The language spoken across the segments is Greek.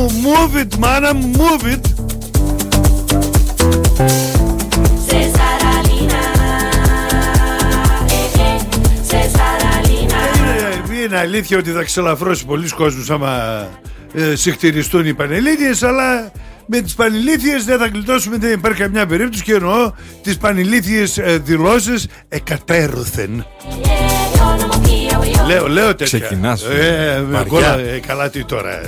move it, μάνα μου, move it. Είναι αλήθεια ότι θα ξελαφρώσει πολλοί κόσμους άμα συχτηριστούν οι πανελλήνιες, αλλά με τις πανηλήθειες δεν θα γλιτώσουμε, δεν υπάρχει καμιά περίπτωση, και εννοώ τις πανηλήθειες δηλώσεις εκατέρωθεν. Λέω τέτοια. Ξεκινάς. Καλά τι τώρα.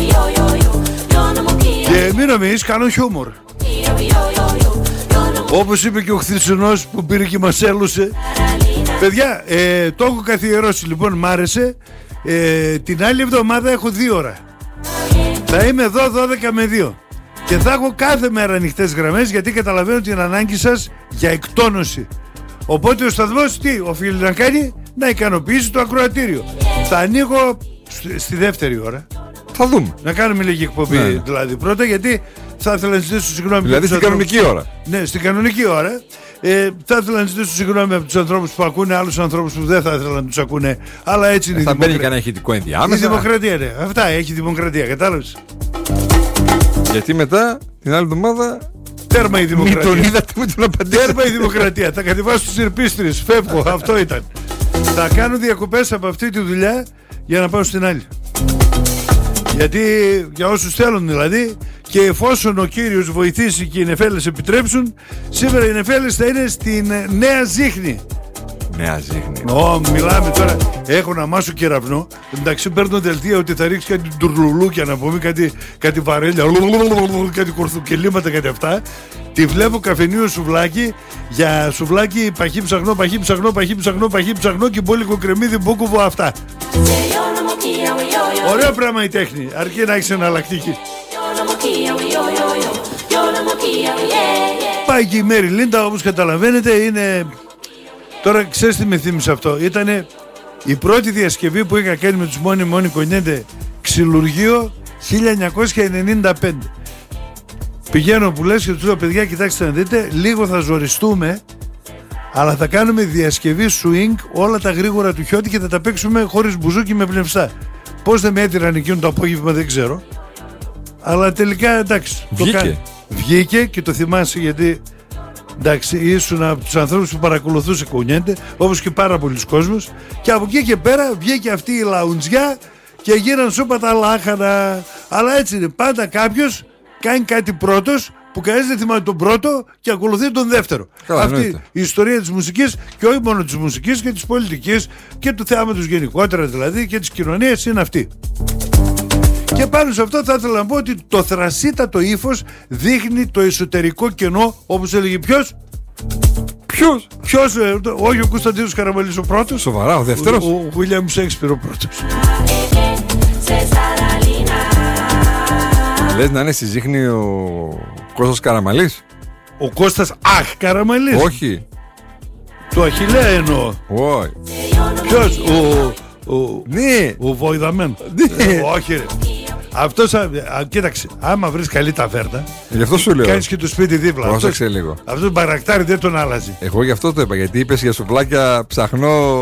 Και μην νομίζεις, κάνω χιούμορ. Όπως είπε και ο χθεσινός που πήρε και μας έλουσε. Παιδιά, το έχω καθιερώσει λοιπόν, μ' άρεσε. Την άλλη εβδομάδα έχω 2 ώρα. Θα είμαι εδώ 12 με 2. Και θα έχω κάθε μέρα ανοιχτές γραμμές, γιατί καταλαβαίνω την ανάγκη σας για εκτόνωση. Οπότε ο σταθμός τι οφείλει να κάνει? Να ικανοποιήσει το ακροατήριο. Θα ανοίγω στη δεύτερη ώρα. Θα δούμε. Να κάνουμε λίγη εκπομπή, ναι. Δηλαδή πρώτα, γιατί θα ήθελα να ζητήσω συγγνώμη. Δηλαδή στην κανονική ώρα. Ναι, στην κανονική ώρα. Θα ήθελα να ζητήσω συγγνώμη από τους ανθρώπους που ακούνε, άλλους ανθρώπους που δεν θα ήθελα να τους ακούνε. Αλλά έτσι είναι η δημοκρατία. Θα μπαίνει κανένα ηχητικό ενδιάμεσα. Η δημοκρατία, ναι. Αυτά έχει η δημοκρατία, κατάλαβες. Γιατί μετά την άλλη εβδομάδα. Τέρμα η δημοκρατία. Τον είδατε με τον απαντήσατε. Τέρμα η δημοκρατία. Θα κατεβάσω τους ερπίστρες. Φεύγω. Αυτό ήταν. Θα κάνω διακοπές από αυτή τη δουλειά για να πάω στην άλλη. Γιατί για όσους θέλουν δηλαδή, και εφόσον ο κύριος βοηθήσει και οι νεφέλες επιτρέψουν, σήμερα οι νεφέλες θα είναι στην Νέα Ζύχνη. Νέα Ζύχνη. Μιλάμε τώρα. Έχω να μάσω κεραυνό. Εντάξει, παίρνω δελτία ότι θα ρίξει κάτι τουρλουλούκια, να πούμε, κάτι βαρέλια, κάτι κορθουκελίματα, κάτι αυτά. Τη βλέπω καφενείο σουβλάκι, για σουβλάκι παχύ ψαχνό και μπόλικο κρεμμύδι μπούκουβο, αυτά. Ωραίο πράγμα η τέχνη, αρκεί να έχεις εναλλακτική. Πάει και η Μέρι Λίντα, όπως καταλαβαίνετε, είναι... Τώρα ξέρεις τι με θύμισε αυτό? Ήτανε η πρώτη διασκευή που είχα κάνει με τους Μόνοι Κονιέντε ξυλουργείο 1995. Πηγαίνω που λες και τους λέω, παιδιά, κοιτάξτε να δείτε, λίγο θα ζοριστούμε, αλλά θα κάνουμε διασκευή swing, όλα τα γρήγορα του Χιώτη, και θα τα παίξουμε χωρίς μπουζούκι, με πνευστά. Πώς δεν με έτυραν εκείνο το απόγευμα δεν ξέρω. Αλλά τελικά εντάξει. Βγήκε και το θυμάσαι, γιατί εντάξει, ήσουν από τους ανθρώπους που παρακολουθούσε Κονιέντε, όπως και πάρα πολλοί κόσμος. Και από εκεί και πέρα βγήκε αυτή η λαουντζιά και γίναν σούπα τα λάχανα. Αλλά έτσι είναι. Πάντα κάποιος κάνει κάτι πρώτος, που κανείς δεν θυμάται τον πρώτο και ακολουθεί τον δεύτερο. Καλά, αυτή εννοείται. η ιστορία της μουσικής, και όχι μόνο της μουσικής, και της πολιτικής και του θεάματος γενικότερα, δηλαδή, και της κοινωνίας, είναι αυτή. Και πάνω σε αυτό θα ήθελα να πω ότι το θρασίτατο ύφος δείχνει το εσωτερικό κενό, όπως έλεγε ποιος? Όχι ο Κωνσταντίνος Καραμανλής ο πρώτος. Σοβαρά, ο δεύτερος. Ο Βίλιαμ Σέξπιρ ο πρώτος. Λες να είναι στη Ζύχνη ο Κώστας Καραμανλής? Ο Κώστας Καραμανλής. Όχι. Το Αχιλλέα εννοώ. Όχι. Ποιος? Ναι. Ο Βοηδαμένος. Όχι ρε. Αυτός, κοίταξε, άμα βρεις καλή ταβέρνα, γι' αυτό σου λέω. Κάνεις και το σπίτι δίπλα. Πρόσεξε λίγο. Αυτό το μπαρακτάρι δεν τον άλλαζε. Εγώ γι' αυτό το είπα, γιατί είπες για σουβλάκια ψαχνό.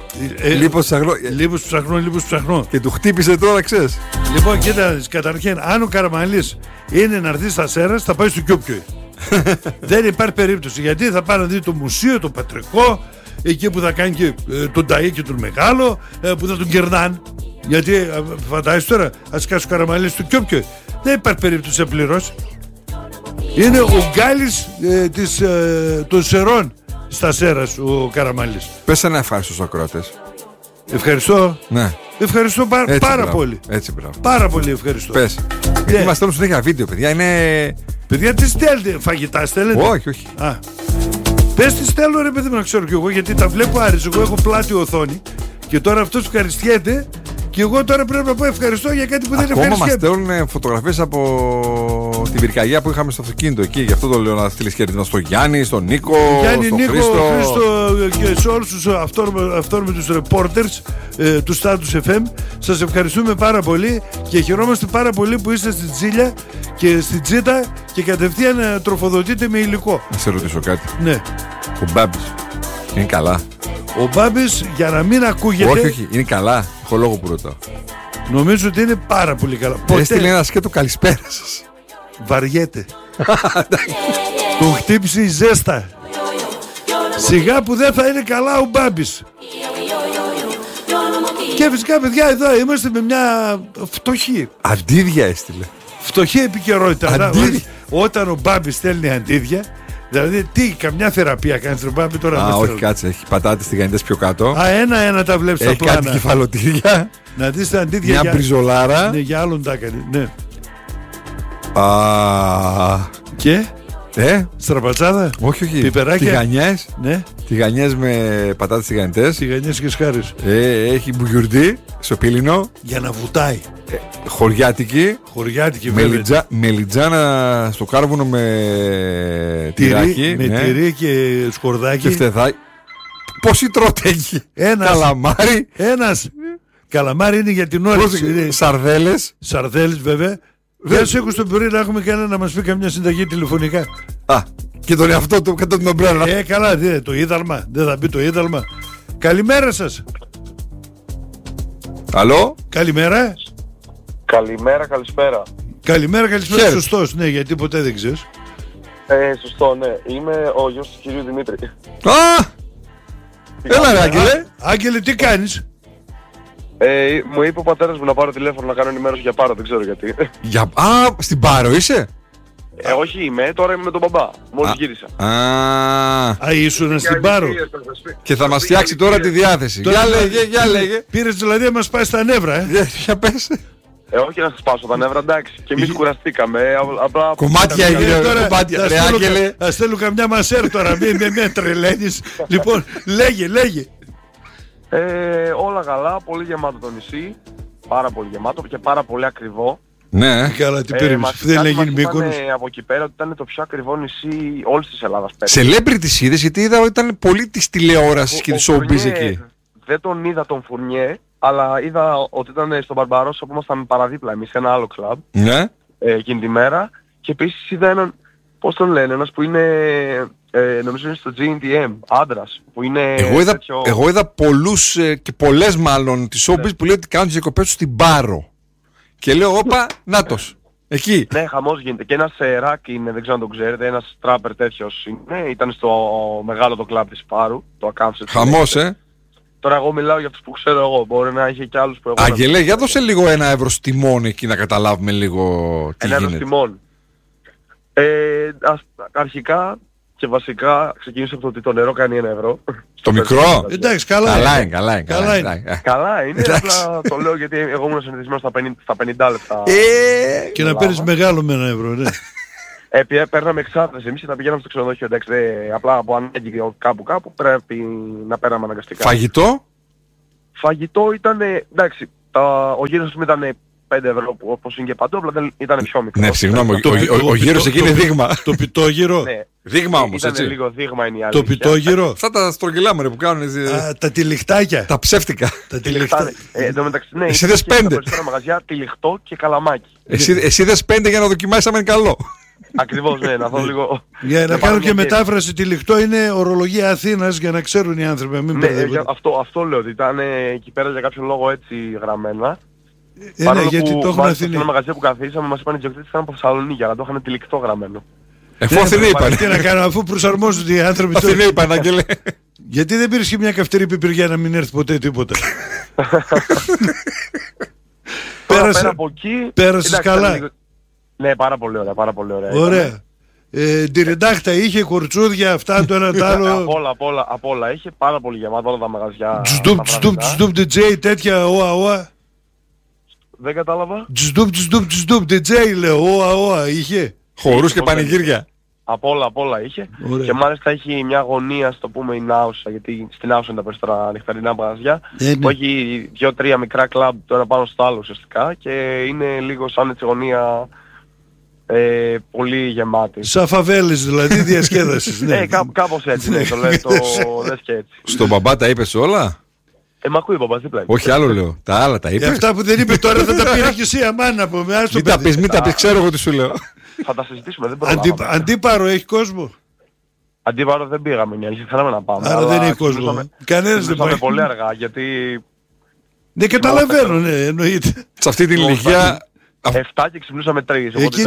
Λίπος ψαχνό. Και του χτύπησε τώρα, ξέρεις. Λοιπόν, κοίτα, καταρχήν, αν ο Καραμανλής είναι να έρθει στα Σέρας, θα πάει στο Κιούπκιο. Δεν υπάρχει περίπτωση, γιατί θα πάει να δει το μουσείο, το πατρικό, εκεί που θα κάνει και τον Ταΐ και τον Μεγάλο, που θα τον κερνάνε. Γιατί φαντάζεσαι τώρα, ας κάσει ο Καραμανλής στο Κιούπκιο, δεν υπάρχει περίπτωση να πληρώσει. Είναι ο Γκάλης των Σερών στα Σέρας ο Καραμανλής. Πες ένα ευχαριστώ στους ακροατές. Ευχαριστώ. Ναι. Ευχαριστώ πάρα πολύ. Έτσι, μπράβο. Πάρα πολύ ευχαριστώ. Πες. Γιατί μας στέλνουν συνέχεια βίντεο, παιδιά. Είναι... Παιδιά, τι στέλνετε? Φαγητά στέλνετε? Όχι. Πες τι στέλνω, ρε παιδί μου, να ξέρω κι εγώ, γιατί τα βλέπω άρεσε. Εγώ έχω πλάτη οθόνη και τώρα αυτός ευχαριστιέται. Και εγώ τώρα πρέπει να πω ευχαριστώ για κάτι που δεν ευχαριστώ. Ακόμα μας στέλνουν φωτογραφίες από την πυρκαγιά που είχαμε στο αυτοκίνητο εκεί. Γι' αυτό το λέω, να στείλεις χαιρετισμό στον Γιάννη, στον Νίκο, στον Χρήστο και σε όλους τους αυθόρμητους reporters του Status FM. Σας ευχαριστούμε πάρα πολύ και χαιρόμαστε πάρα πολύ που είστε στη Τζίλια και στη Τζίτα και κατευθείαν τροφοδοτείτε με υλικό. Να σε ρωτήσω κάτι. Ναι. Ο Μπάμπης είναι καλά? Ο Μπάμπης, για να μην ακούγεται. Όχι, είναι καλά. Έχω λόγο που ρωτάω. Νομίζω ότι είναι πάρα πολύ καλά. Έστειλε ένα σκέτο καλησπέρα σας. Βαριέται. Του χτύπησε η ζέστα. Σιγά που δεν θα είναι καλά ο Μπάμπης. Και φυσικά, παιδιά, εδώ είμαστε με μια φτωχή. Αντίδια έστειλε. Φτωχή επικαιρότητα. Όταν ο Μπάμπης στέλνει αντίδια, δηλαδή τι, καμιά θεραπεία κάνει τον Μπάμπη τώρα? Όχι, κάτσε, έχει πατάτες τηγανιτές πιο κάτω. Ένα-ένα τα βλέπεις στα πλάνα. Έχει κάτι κεφαλοτήρια. Να δεις τα αντίδια. Μια μπριζολάρα. Ναι, για άλλον τα έκανε. Ναι. Και στραπατσάδα. Όχι. Πιπεράκια. Τηγανιές. Ναι. Τηγανιές με πατάτες τηγανιτές. Τηγανιές και σκάρες. Έχει μπουγιουρντί στο πύλινο. Για να βουτάει. Χωριάτικη βέβαια. Μελιτζάνα στο κάρβουνο με τυράκι. Με τυρί και σκορδάκι. Και φτεδάκι. Πόσοι τρώτε εκεί? Καλαμάρι. Καλαμάρι είναι για την ώρα. Σαρδέλες βέβαια. Δεν σε έχω στον πυρί να έχουμε κανένα να μας πει καμιά συνταγή τηλεφωνικά. Και τον εαυτό του κατά την ομπρέλα. Καλά, το είδαλμα. Δεν θα πει το είδαλμα. Καλημέρα σας. Αλλό. Καλημέρα. Καλησπέρα. Καλημέρα. Σωστός, ναι, γιατί ποτέ δεν ξέρεις. Σωστό, ναι. Είμαι ο γιος του κυρίου Δημήτρη. Έλα ρε Άγγελε. Άγγελε, τι κάνεις? Μου είπε ο πατέρας μου να πάρω τηλέφωνο να κάνω ενημέρωση για Πάρο, δεν ξέρω γιατί. Στην Πάρο είσαι? Όχι είμαι, τώρα είμαι με τον μπαμπά. Μόλις γύρισα. Ήσουν στην Πάρο. Και θα μας φτιάξει τώρα τη διάθεση. Για λέγε. Πήρες δηλαδή να μας πάει στα νεύρα, Για πες. Όχι να σας πάσω τα νεύρα, εντάξει. Και εμείς κουραστήκαμε. Απλά κομμάτια έγινε. Θα στέλνω καμιά μασέρ τώρα, μην τρελαίνεις. Λοιπόν, λέγε. Όλα καλά, πολύ γεμάτο το νησί. Πάρα πολύ γεμάτο και πάρα πολύ ακριβό. Ναι. Καλά, τι περίμενες, δεν είναι γίνει Μύκονος? Από εκεί πέρα ότι ήταν το πιο ακριβό νησί όλης της Ελλάδας πέρα. Celebrities είδες, γιατί είδα ότι ήταν πολύ της τηλεόρασης και της showbiz εκεί. Δεν τον είδα τον Φουρνιέ, αλλά είδα ότι ήταν στον Μπαρμπαρόσα που ήμασταν παραδίπλα εμείς σε ένα άλλο κλαμπ. Ναι. Εκείνη τη μέρα. Και επίσης είδα έναν, πώς τον λένε, ένας που είναι, νομίζω είναι στο GNTM, άντρας, που είναι εγώ είδα πολλούς και πολλές μάλλον της showbiz που λέει ότι κάνουν τις διακοπές τους στην Πάρο. Και λέω, όπα, νάτος, εκεί. Ναι, χαμός γίνεται. Και ένας ρακ είναι, δεν ξέρω αν τον ξέρετε, ένας τράπερ τέτοιος είναι, ήταν στο μεγάλο το κλαμπ της Πάρου, το Ακάμψε. Χαμός, Τώρα εγώ μιλάω για αυτούς που ξέρω εγώ, μπορεί να είχε και άλλους που εγώ... Αγγελέ, για δώσε λίγο ένα εύρος τιμών εκεί να καταλάβουμε λίγο τι γίνεται. Ένα εύρος τιμών. Αρχικά και βασικά ξεκίνησε από το ότι το νερό κάνει 1 ευρώ. Το μικρό? Εντάξει, καλά είναι. Καλά είναι, απλά το λέω γιατί εγώ ήμουν συνηθισμένος στα 50 λεπτά. Και να παίρνεις μεγάλο με 1 ευρώ, ναι. Παίρναμε εξάρτηση εμείς και τα πηγαίναμε στο ξενοδοχείο, εντάξει, απλά από ανάγκη κάπου πρέπει να πέραμε αναγκαστικά. Φαγητό ήταν, εντάξει, ο γύρος μου ήταν 5 ευρώ όπως είναι και παντού, απλά δεν ήταν πιο μικρό. Ναι, συγγνώμη, ο γύρος εκεί είναι δείγμα. Το πιτόγυρο. Δείγμα όμως, έτσι. Ήταν λίγο δείγμα είναι η αλήθεια. Το πιτόγυρο. Αυτά τα στρογγυλάμερε που κάνουν. Τα τυλιχτάκια. Τα ψεύτικα. Τα τυλιχτάκια. Εσύ δες 5. Περισσότερα μαγαζιά, τυλιχτό και καλαμάκι. Εσύ δες 5 για να δοκιμάσεις αν είναι καλό. Ακριβώς, ναι, να δω λίγο. Για να κάνω και μετάφραση, τυλιχτό είναι ορολογία Αθήνας για να ξέρουν οι άνθρωποι. Ναι, αυτό λέω, ότι ήταν εκεί πέρα για κάποιον λόγο έτσι γραμμένα. Ναι, γιατί το έχουν Αθηνή. Σε ένα μαγαζί που καθίσαμε μας είπαν οι ιδιοκτήτες ήταν από Θεσσαλονίκη, αλλά το είχαν τυλιχτό γραμμένο. Εφού Αθηνή είπαν. Τι να κάνω, αφού προσαρμόζονται οι άνθρωποι. Αθηνή είπαν, Άγγελε. Γιατί δεν πήρες και μια καυτερή πιπηριά να μην έρθει ποτέ τίποτα? Πέρασες καλά? Ναι, πάρα πολύ ωραία. Ωραία. Ντυριντάχτα είχε, κορτσούδια, αυτά το ένα τ' άλλο. Από όλα είχε, πάρα πολύ γεμάτο όλα τα μαγαζιά. Τζντουπ DJ, τέτοια οα. Δεν κατάλαβα. Τζντουπ DJ λέω, οα είχε. Χορούς και πανηγύρια. Από όλα είχε. Ωραία. Και μάλιστα έχει μια γωνία, στο πούμε η Νάουσα, γιατί στην Νάουσα είναι τα περισσότερα νυχτερινά μαγαζιά, που έχει 2-3 μικρά κλαμπ το ένα πάνω στο άλλο ουσιαστικά και είναι λίγο σαν έτσι γωνία πολύ γεμάτη. Σαν φαβέλες δηλαδή, διασκέδασης. Ναι. Κάπως έτσι, ναι, το λες και έτσι. Στον μπαμπά τα είπες όλα? Μ' ακούει ο μπαμπάς, δίπλα. Όχι, άλλο λέω. Τα άλλα τα είπες? Αυτά που δεν είπε τώρα θα τα πήρε και εσύ αμάν να πούμε. Μην τα πεις, ξέρω εγώ τι σου λέω. Θα τα συζητήσουμε, δεν προλάβαμε. Αντίπαρο έχει κόσμο? Αντίπαρο δεν πήγαμε, είναι αλήθεια, θέλαμε να πάμε. Άρα δεν είναι κόσμο. Κανένας δεν πάει. Πολύ αργά, γιατί... Ναι, καταλαβαίνω, ναι, εννοείται. Σε αυτή την ηλικία... 7 και ξυπνούσαμε 3.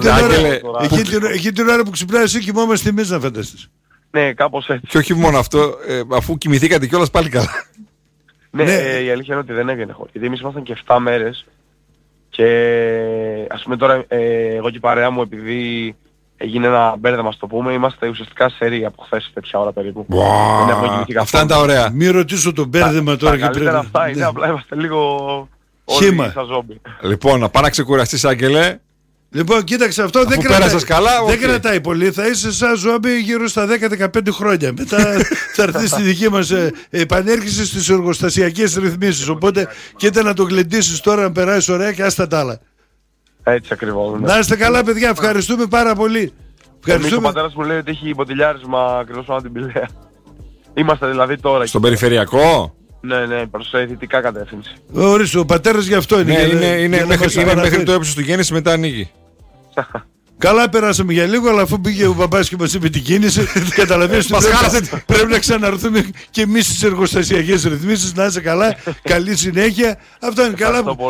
Εκεί την ώρα που ξυπνάει εσύ κοιμόμαστε εμείς, να φανταστείς. Ναι, κάπως έτσι. Και όχι μόνο αυτό, αφού κοιμηθήκατε κιόλας πάλι καλά. Ναι, η αλήθεια είναι ότι δεν έβγαινε χώρο. Γιατί εμείς ήμασταν και 7 μέρες και ας πούμε τώρα εγώ και η παρέα μου, επειδή έγινε ένα μπέρδεμα, στο πούμε, είμαστε ουσιαστικά σε ρί από χθες τέτοια ώρα περίπου. Αυτά είναι τα ωραία. Μην ρωτήσω το μπέρδεμα τώρα και πρέπει. Καλύτερα αυτά είναι, απλά είμαστε λίγο χύμα. σαν ζόμπι. Λοιπόν, να πάω να ξεκουραστείς, Άγγελε. Λοιπόν, κοίταξε, αυτό δεν κρατάει πολύ. Θα είσαι σαν ζόμπι γύρω στα 10-15 χρόνια. Μετά θα έρθει στη δική μας επανέρχιση στις εργοστασιακές ρυθμίσεις. Οπότε κοίτα να το γλεντήσεις τώρα, να περάσεις ωραία και άστα τα άλλα. Έτσι ακριβώς. Να είστε καλά, παιδιά. Ευχαριστούμε πάρα πολύ. Ο πατέρας μου λέει ότι έχει μποτιλιάρισμα ακριβώς πάνω την Πηλαία. Είμαστε δηλαδή τώρα. Στον περιφερειακό. Ναι, προς δυτικά κατεύθυνση. Ορίστε, ο πατέρας γι' αυτό είναι. Είναι μέχρι το ύψος του γέννηση, μετά ανοίγει. Καλά περάσαμε για λίγο, αλλά αφού πήγε ο μπαμπάς και μας είπε την κίνηση, καταλαβαίνεις ότι πρέπει να ξαναρθούμε και εμείς στις εργοστασιακές ρυθμίσεις. Να είσαι καλά, καλή συνέχεια. Αυτό είναι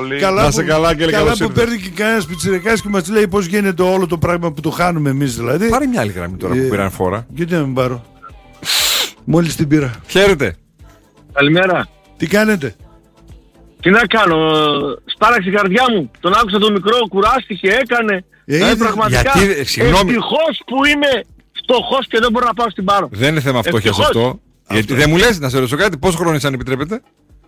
καλά που παίρνει και κανένας πιτσιρικάς και μας λέει πώς γίνεται όλο το πράγμα που το χάνουμε εμείς δηλαδή. Πάρε μια άλλη γραμμή τώρα που πήραν φόρα. Γιατί να μην πάρω. Μόλις την πήρα. Χαίρετε. Καλημέρα. Τι κάνετε? Τι να κάνω, σπάραξε η καρδιά μου. Τον άκουσα το μικρό, κουράστηκε, έκανε. Πραγματικά ευτυχώς που είμαι φτωχός και δεν μπορώ να πάω στην Πάρο. Δεν είναι θέμα φτώχειας αυτό. Γιατί δεν μου λες, να σε ρωτήσω κάτι, πόσο χρόνο είσαι αν επιτρέπετε?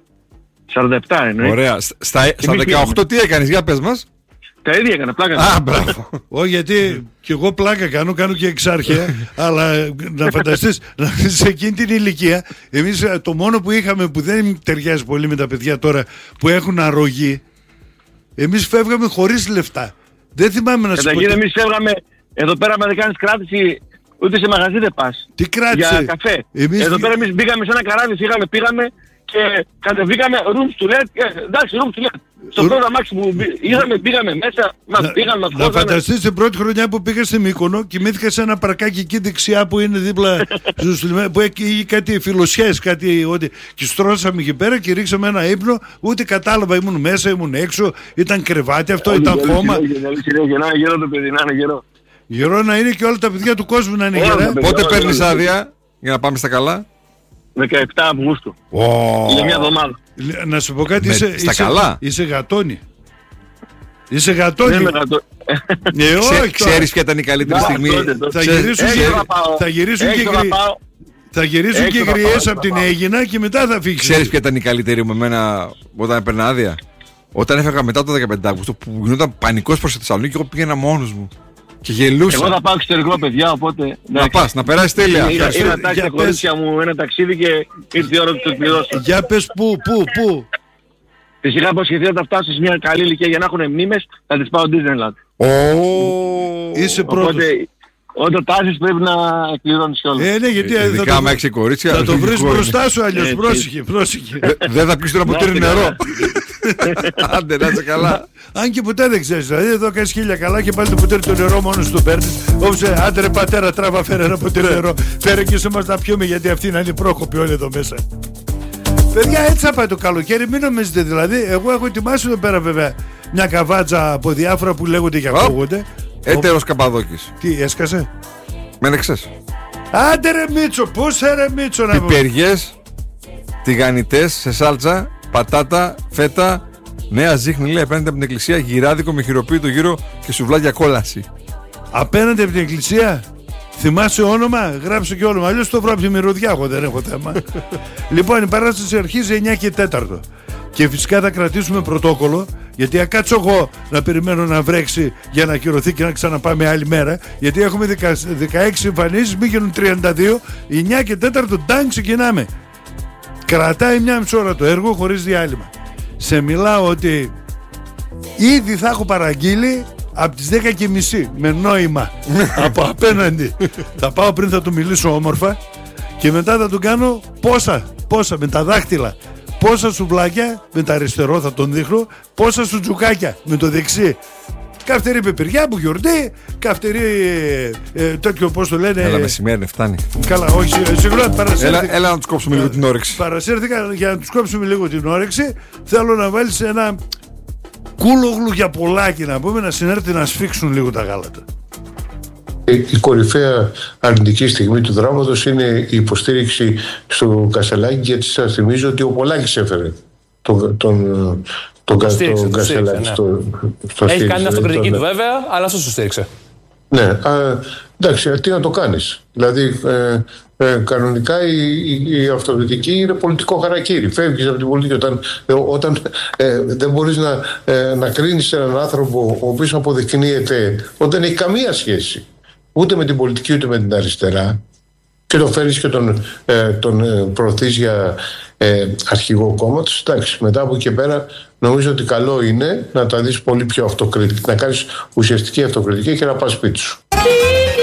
47 εννοεί. Ωραία. Στα 18 τι έκανες, για πες μας. Τα ίδια έκανα, πλάκα. Α, μπράβο. Όχι, γιατί κι εγώ πλάκα κάνω και εξάρχεια. Αλλά να φανταστείς, σε εκείνη την ηλικία, εμείς το μόνο που είχαμε που δεν ταιριάζει πολύ με τα παιδιά τώρα που έχουν αρρωγή, εμείς φεύγαμε χωρίς λεφτά. Δεν θυμάμαι να σου πω. Καταγγείλε, εμείς φεύγαμε εδώ πέρα, με δεν κάνεις κράτηση, ούτε σε μαγαζί δεν πας. Τι κράτησε? Για καφέ. Εδώ πέρα εμείς μπήκαμε σε ένα καράβι, πήγαμε και κατεβήκαμε room to let. Εντάξει, room to let. Στο πρώτο αμάξι που πήγαμε μέσα, μας πήγαν, μας χώσανε. Να φανταστείς την πρώτη χρονιά που πήγα στη Μύκονο, κοιμήθηκα σε ένα παρκάκι εκεί δεξιά που είναι δίπλα που έχει κάτι φιλοσιές, κάτι ότι. Και στρώσαμε εκεί πέρα και ρίξαμε ένα ύπνο, ούτε κατάλαβα, ήμουν μέσα, ήμουν έξω, ήταν κρεβάτι αυτό, ήταν χώμα. Γερό το παιδί, να είναι γερό. Γερό να είναι και όλα τα παιδιά του κόσμου να είναι γερά. Πότε παίρνεις άδεια για να πάμε στα καλά? 17 Αυγούστου. Για μια εβδομάδα. Να σου πω κάτι, είσαι γατόνι. Είσαι γατόνι. Ξέρεις ποια ήταν η καλύτερη στιγμή? Θα γυρίσουν και γριές από την Αίγινα και μετά θα φύγεις. Ξέρεις ποια ήταν η καλύτερη με εμένα όταν έπαιρνα άδεια? Όταν έφεγα μετά το 15 Αυγούστου που γινόταν πανικός προς τη Θεσσαλονίκη και εγώ πήγαινα μόνος μου. Και γελούσα. Εγώ θα πάω εξωτερικό, παιδιά, οπότε. Να πας, να περάσεις τέλεια. Είδα τάξει τα κορίτσια μου ένα ταξίδι και ήρθε η ώρα που το πληρώσω. Για πες πού. Τις είχα αποσχεθεί όταν φτάσω σε μια καλή ηλικία για να έχουν μνήμες, θα τις πάω Disneyland. Είσαι πρώτος. Οπότε, όταν τάσεις πρέπει να εκπληρώνεις κιόλας. Ναι, γιατί ειδικά με 6 κορίτσια. Θα το βρεις μπροστά σου αλλιώς, πρόσεχε. Δεν θα πεις τώρα ποτήρι νερό. Άντε, να είσαι καλά. Αν και ποτέ δεν ξέρεις, δηλαδή εδώ κάνεις χίλια καλά και πάλι το ποτήρι το νερό μόνο σου το παίρνεις. Όπως άντε ρε πατέρα, τράβα, φέρε ένα ποτήρι νερό. Φέρε και σε μας να πιούμε, γιατί αυτοί να είναι πρόκοποι όλοι εδώ μέσα. Παιδιά, έτσι θα πάει το καλοκαίρι, μην νομίζετε δηλαδή. Εγώ έχω ετοιμάσει εδώ πέρα βέβαια μια καβάτζα από διάφορα που λέγονται και ακούγονται. Έτερος Καπαδόκης. Τι, έσκασε? Μένεξες. Άντε ρε Μίτσο, πώς ρε Μίτσο να πιπεριές, τηγανιτές σε σάλτσα, πατάτα, φέτα. Νέα ζύχνη, λέει, απέναντι από την εκκλησία, γυράδικο με χειροποίητο γύρο και σουβλάκια κόλαση. Απέναντι από την εκκλησία? Θυμάσαι όνομα, γράψε και όνομα. Αλλιώς το βρω από τη μυρωδιά, εγώ δεν έχω θέμα. Λοιπόν, η παράσταση αρχίζει 9 και 4. Και φυσικά θα κρατήσουμε πρωτόκολλο, γιατί ακάτσω εγώ να περιμένω να βρέξει για να ακυρωθεί και να ξαναπάμε άλλη μέρα. Γιατί έχουμε 16 εμφανίσεις, μην γίνουν 32. 9 και 4 ντάν ξεκινάμε. Κρατάει μια μισή ώρα το έργο χωρίς διάλειμμα. Σε μιλάω ότι ήδη θα έχω παραγγείλει από τις 10:30 με νόημα από απέναντι. Θα πάω πριν, θα του μιλήσω όμορφα και μετά θα του κάνω πόσα με τα δάχτυλα, πόσα σουβλάκια με τα αριστερό θα τον δείχνω, πόσα σουτζουκάκια με το δεξί. Καυτερή πεπυριά που γιορτή, καυτερή τέτοιο πώς το λένε. Έλα, μεσημέρι, φτάνει. Καλά, όχι, συγγνώμη, παρασύρθηκα. Έλα να τους κόψουμε λίγο την όρεξη. Παρασύρθηκα για να τους κόψουμε λίγο την όρεξη. Θέλω να βάλεις ένα κούλογλου για πολλάκι, να πούμε, να συνέρθει να σφίξουν λίγο τα γάλατα. Η κορυφαία αρνητική στιγμή του δράματος είναι η υποστήριξη στο Κασελάκη, γιατί σας θυμίζω ότι ο Πολάκης έφερε τον Κασελάκη στο Έχει κάνει αυτοκριτική του βέβαια, αλλά αυτό σου στήριξε. Ναι, εντάξει, τι να το κάνεις. Δηλαδή, κανονικά η αυτοκριτική είναι πολιτικό χαρακτήρι. Φεύγεις από την πολιτική όταν δεν μπορείς να κρίνεις έναν άνθρωπο ο οποίος αποδεικνύεται ότι δεν έχει καμία σχέση ούτε με την πολιτική ούτε με την αριστερά, και τον φέρεις και τον προωθείς για αρχηγό κόμματος. Εντάξει, μετά από εκεί πέρα νομίζω ότι καλό είναι να τα δεις πολύ πιο αυτοκριτικά, να κάνεις ουσιαστική αυτοκριτική και να πας σπίτι σου.